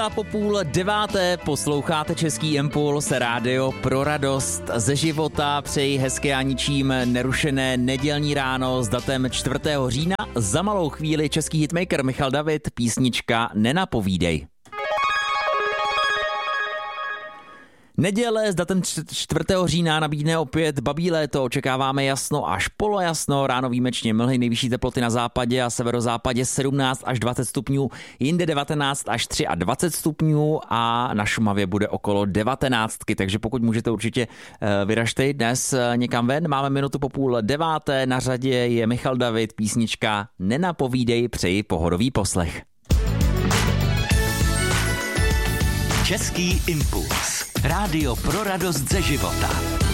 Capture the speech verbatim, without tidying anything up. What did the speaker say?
A po půl deváté posloucháte Český impuls, rádio pro radost ze života. Přeji hezké a ničím nerušené nedělní ráno s datem čtvrtého října. Za malou chvíli český hitmaker Michal David, písnička Nenapovídej. Neděle s datem čtvrtého října nabídne opět babí léto, očekáváme jasno až polojasno, ráno výjimečně mlhy, nejvyšší teploty na západě a severozápadě sedmnáct až dvacet stupňů, jinde devatenáct až dvacet tři stupňů a na Šumavě bude okolo devatenáctky, takže pokud můžete určitě vyražte dnes někam ven. Máme minutu po půl deváté, na řadě je Michal David, písnička Nenapovídej, přeji pohodový poslech. Český impuls. Rádio pro radost ze života.